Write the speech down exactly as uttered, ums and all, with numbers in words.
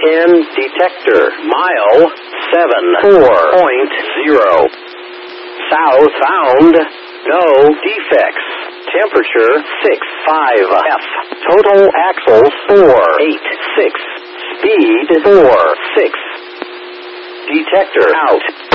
in detector. Mile seven four point zero. South bound. No defects. Temperature six five F. Total axles four eight six. Speed four six. Detector out.